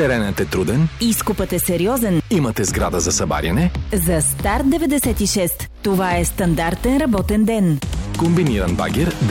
Теренът е труден. Изкопът е сериозен. Имате сграда за събаряне. За Старт 96 това е стандартен работен ден. Комбиниран багер